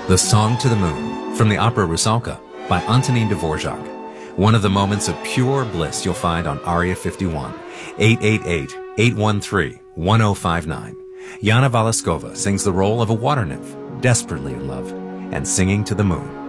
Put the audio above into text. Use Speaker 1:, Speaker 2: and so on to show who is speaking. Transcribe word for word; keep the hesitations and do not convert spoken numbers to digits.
Speaker 1: The Song to the Moon, from the opera Rusalka by Antonin Dvorak. One of the moments of pure bliss you'll find on Aria fifty-one, eight eight eight, eight one three, one zero five nine. Yana Valaskova sings the role of a water nymph, desperately in love, and singing to the moon.